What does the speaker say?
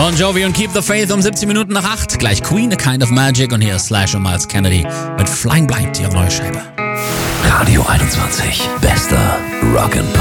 Bon Jovi und Keep the Faith um 17 Minuten nach 8. Gleich Queen, A Kind of Magic und hier ist Slash und Miles Kennedy mit Flying Blind, ihre neue Scheibe. Radio 21, bester Rock'n'Pop.